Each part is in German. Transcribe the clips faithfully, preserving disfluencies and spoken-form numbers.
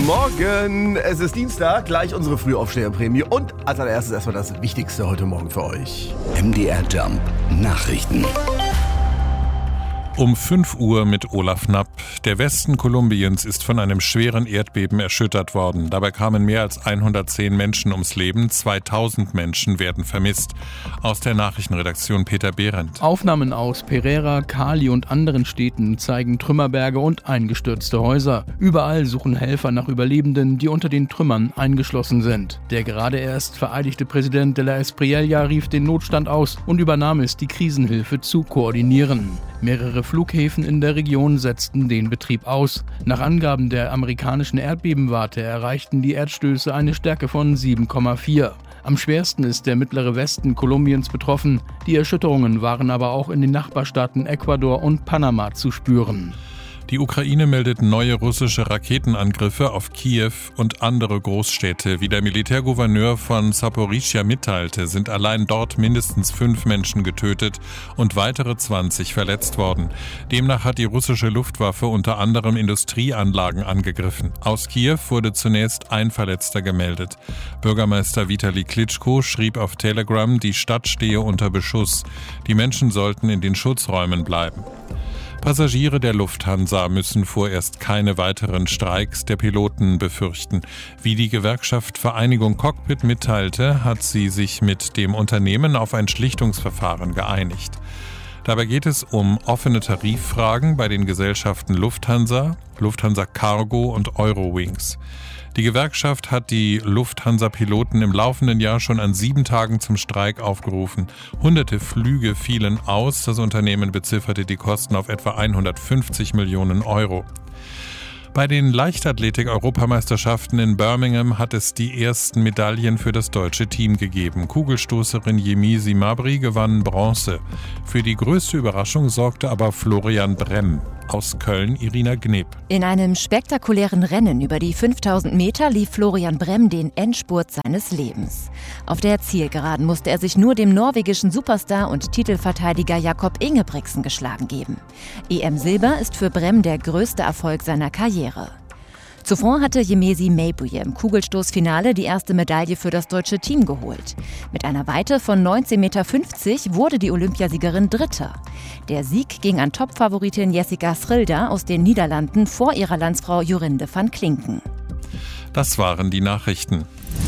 Morgen, es ist Dienstag, gleich unsere Frühaufsteherprämie und als allererstes erstmal das Wichtigste heute Morgen für euch. M D R Jump Nachrichten. Um fünf Uhr mit Olaf Knapp. Der Westen Kolumbiens ist von einem schweren Erdbeben erschüttert worden. Dabei kamen mehr als hundertzehn Menschen ums Leben. zweitausend Menschen werden vermisst. Aus der Nachrichtenredaktion Peter Behrendt. Aufnahmen aus Pereira, Cali und anderen Städten zeigen Trümmerberge und eingestürzte Häuser. Überall suchen Helfer nach Überlebenden, die unter den Trümmern eingeschlossen sind. Der gerade erst vereidigte Präsident de la Espriella rief den Notstand aus und übernahm es, die Krisenhilfe zu koordinieren. Mehrere Flughäfen in der Region setzten den Betrieb aus. Nach Angaben der amerikanischen Erdbebenwarte erreichten die Erdstöße eine Stärke von sieben Komma vier. Am schwersten ist der mittlere Westen Kolumbiens betroffen. Die Erschütterungen waren aber auch in den Nachbarstaaten Ecuador und Panama zu spüren. Die Ukraine meldet neue russische Raketenangriffe auf Kiew und andere Großstädte. Wie der Militärgouverneur von Saporischschja mitteilte, sind allein dort mindestens fünf Menschen getötet und weitere zwanzig verletzt worden. Demnach hat die russische Luftwaffe unter anderem Industrieanlagen angegriffen. Aus Kiew wurde zunächst ein Verletzter gemeldet. Bürgermeister Vitali Klitschko schrieb auf Telegram, die Stadt stehe unter Beschuss. Die Menschen sollten in den Schutzräumen bleiben. Passagiere der Lufthansa müssen vorerst keine weiteren Streiks der Piloten befürchten. Wie die Gewerkschaft Vereinigung Cockpit mitteilte, hat sie sich mit dem Unternehmen auf ein Schlichtungsverfahren geeinigt. Dabei geht es um offene Tariffragen bei den Gesellschaften Lufthansa, Lufthansa Cargo und Eurowings. Die Gewerkschaft hat die Lufthansa-Piloten im laufenden Jahr schon an sieben Tagen zum Streik aufgerufen. Hunderte Flüge fielen aus. Das Unternehmen bezifferte die Kosten auf etwa hundertfünfzig Millionen Euro. Bei den Leichtathletik-Europameisterschaften in Birmingham hat es die ersten Medaillen für das deutsche Team gegeben. Kugelstoßerin Yemisi Mabry gewann Bronze. Für die größte Überraschung sorgte aber Florian Bremm. Aus Köln Irina Gneb. In einem spektakulären Rennen über die fünftausend Meter lief Florian Bremm den Endspurt seines Lebens. Auf der Zielgeraden musste er sich nur dem norwegischen Superstar und Titelverteidiger Jakob Ingebrigtsen geschlagen geben. E M Silber ist für Bremm der größte Erfolg seiner Karriere. Zuvor hatte Yemisi Mabry im Kugelstoßfinale die erste Medaille für das deutsche Team geholt. Mit einer Weite von neunzehn Komma fünfzig Meter wurde die Olympiasiegerin Dritte. Der Sieg ging an Topfavoritin Jessica Schrilder aus den Niederlanden vor ihrer Landsfrau Jorinde van Klinken. Das waren die Nachrichten.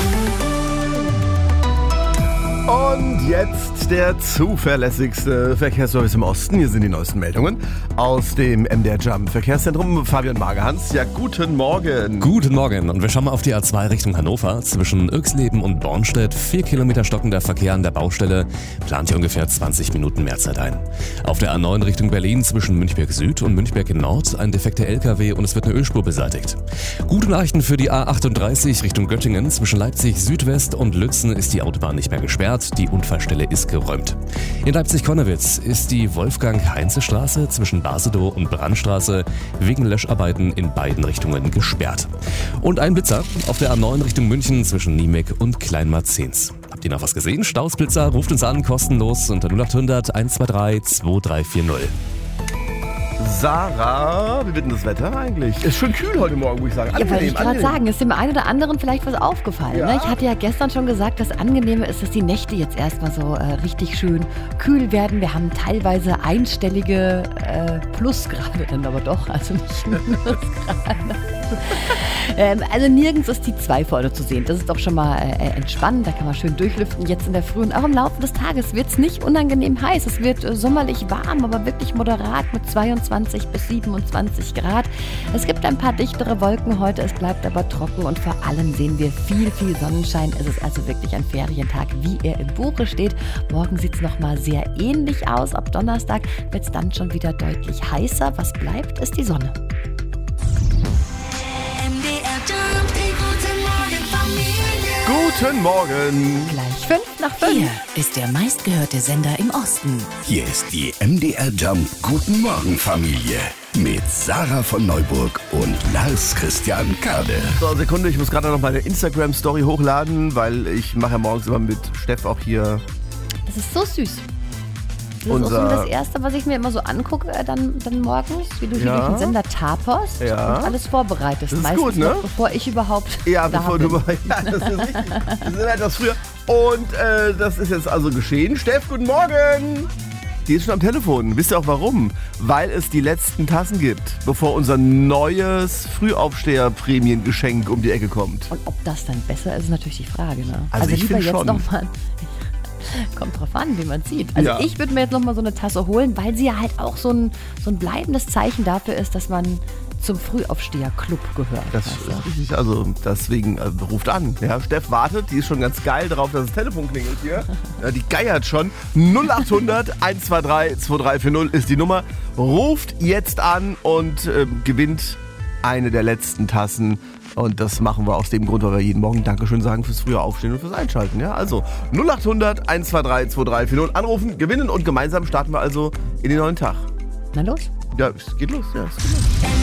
Und jetzt der zuverlässigste Verkehrsservice im Osten. Hier sind die neuesten Meldungen aus dem M D R Jump Verkehrszentrum. Fabian Magerhans, ja, guten Morgen. Guten Morgen. Und wir schauen mal auf die A zwei Richtung Hannover. Zwischen Irxleben und Bornstedt. Vier Kilometer stockender Verkehr an der Baustelle. Plant hier ungefähr zwanzig Minuten Mehrzeit ein. Auf der A neun Richtung Berlin zwischen Münchberg Süd und Münchberg Nord ein defekter L K W und es wird eine Ölspur beseitigt. Gute Nachrichten für die A achtunddreißig Richtung Göttingen. Zwischen Leipzig Südwest und Lützen ist die Autobahn nicht mehr gesperrt. Die Unfallstelle ist geräumt. In Leipzig-Konnewitz ist die Wolfgang-Heinze-Straße zwischen Basedow und Brandstraße wegen Löscharbeiten in beiden Richtungen gesperrt. Und ein Blitzer auf der A neun Richtung München zwischen Niemek und Kleinmarzens. Habt ihr noch was gesehen? Stausblitzer, ruft uns an, kostenlos unter null achthundert eins zwei drei zwei drei vier null. Sarah, wie wird denn das Wetter eigentlich? Ist schon kühl heute Morgen, muss ich sagen. Angenehm, ja, wollte ich gerade sagen, ist dem einen oder anderen vielleicht was aufgefallen. Ja. Ne? Ich hatte ja gestern schon gesagt, das Angenehme ist, dass die Nächte jetzt erstmal so äh, richtig schön kühl werden. Wir haben teilweise einstellige äh, Plusgrade dann aber doch, also nicht Minusgrade. ähm, also nirgends ist die zwei vorne zu sehen. Das ist doch schon mal äh, entspannend, da kann man schön durchlüften jetzt in der Früh. Und auch im Laufe des Tages wird es nicht unangenehm heiß. Es wird äh, sommerlich warm, aber wirklich moderat mit zweiundzwanzig bis siebenundzwanzig Grad. Es gibt ein paar dichtere Wolken heute, es bleibt aber trocken und vor allem sehen wir viel, viel Sonnenschein. Es ist also wirklich ein Ferientag, wie er im Buche steht. Morgen sieht es nochmal sehr ähnlich aus. Ab Donnerstag wird es dann schon wieder deutlich heißer. Was bleibt, ist die Sonne. Guten Morgen. Gleich fünf nach fünf. Hier ist der meistgehörte Sender im Osten. Hier ist die M D R Jump Guten Morgen Familie mit Sarah von Neuburg und Lars Christian Kade. So, Sekunde, ich muss gerade noch meine Instagram-Story hochladen, weil ich mache ja morgens immer mit Steff auch hier. Das ist so süß. Das ist auch so das Erste, was ich mir immer so angucke, äh, dann, dann morgens, wie du hier Ja. durch den Sender taperst Ja. und alles vorbereitest. Das ist Meistens gut, ne? noch, bevor ich überhaupt Ja, da bevor bin. du. Ja, das ist richtig. Wir sind etwas früher. Und äh, das ist jetzt also geschehen. Steff, guten Morgen! Die ist schon am Telefon. Wisst ihr auch warum? Weil es die letzten Tassen gibt, bevor unser neues Frühaufsteher-Prämiengeschenk um die Ecke kommt. Und ob das dann besser ist, ist natürlich die Frage. Ne? Also ich lieber find jetzt schon. nochmal. Kommt drauf an, wie man sieht. Also Ja. ich würde mir jetzt nochmal so eine Tasse holen, weil sie ja halt auch so ein, so ein bleibendes Zeichen dafür ist, dass man zum Frühaufsteher-Club gehört. Das weißt du? ist richtig, also deswegen äh, ruft an. Ja, Steff wartet, die ist schon ganz geil drauf, dass das Telefon klingelt hier. Ja, die geiert schon. null acht hundert, eins zwei drei, zwei drei vier null ist die Nummer. Ruft jetzt an und äh, gewinnt eine der letzten Tassen. Und das machen wir aus dem Grund, weil wir jeden Morgen Dankeschön sagen fürs frühe Aufstehen und fürs Einschalten. Ja, also null acht hundert, eins zwei drei, zwei drei vier null anrufen, gewinnen und gemeinsam starten wir also in den neuen Tag. Na los. Ja, es geht los. Ja, es geht los.